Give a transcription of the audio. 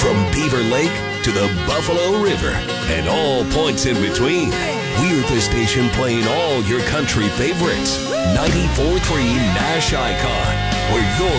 From Beaver Lake to the Buffalo River and all points in between, we're the station playing all your country favorites. 94.3 Nash Icon, where you're